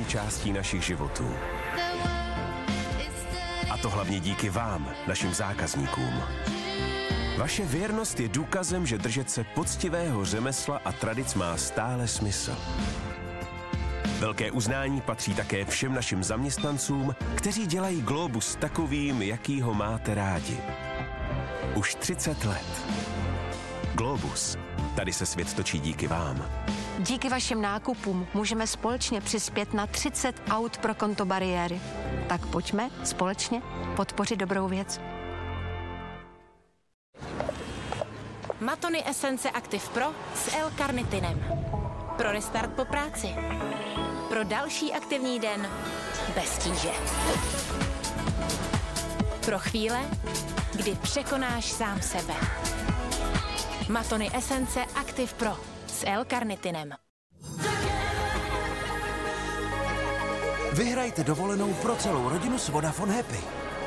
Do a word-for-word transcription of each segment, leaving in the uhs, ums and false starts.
součástí našich životů. A to hlavně díky vám, našim zákazníkům. Vaše věrnost je důkazem, že držet se poctivého řemesla a tradic má stále smysl. Velké uznání patří také všem našim zaměstnancům, kteří dělají Globus takovým, jaký ho máte rádi. Už třicet let. Globus. Tady se svět točí díky vám. Díky vašim nákupům můžeme společně přispět na třicet aut pro konto bariéry. Tak pojďme společně podpořit dobrou věc. Matony Esence Active Pro s L-karnitinem. Pro restart po práci. Pro další aktivní den bez tíže. Pro chvíle, kdy překonáš sám sebe. Matony Esence Active Pro s L-karnitinem. Vyhrajte dovolenou pro celou rodinu s Vodafone Happy.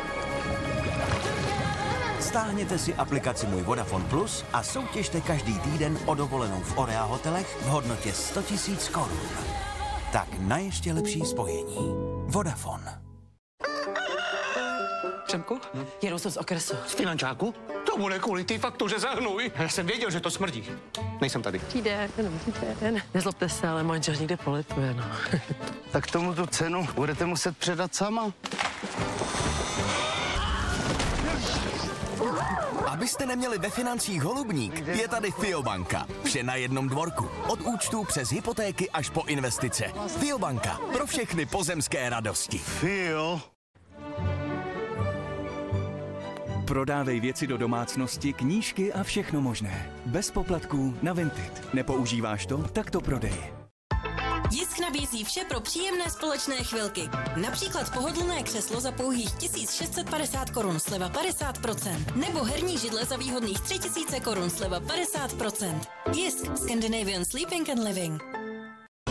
Stáhněte si aplikaci Můj Vodafone Plus a soutěžte každý týden o dovolenou v Orea hotelech v hodnotě sto tisíc korun. Tak na ještě lepší spojení. Vodafone. Přemku, hm? Jedu jsem z okresu. Z finančáku? To bude kvůli té faktuře za hnůj. Já jsem věděl, že to smrdí. Nejsem tady. Dobrý den, dobrý den. Nezlobte se, ale manžel někde polituje, no. Tak tomu tu cenu budete muset předat sama. Abyste neměli ve financích holubník, je tady Fiobanka. Vše na jednom dvorku. Od účtů přes hypotéky až po investice. Fiobanka. Pro všechny pozemské radosti. Fio. Prodávej věci do domácnosti, knížky a všechno možné. Bez poplatků na Vinted. Nepoužíváš to? Tak to prodej. Jisk nabízí vše pro příjemné společné chvilky. Například pohodlné křeslo za pouhých tisíc šest set padesát korun, sleva padesát procent. Nebo herní židle za výhodných tři tisíce korun, sleva padesát procent. Jisk, Scandinavian Sleeping and Living.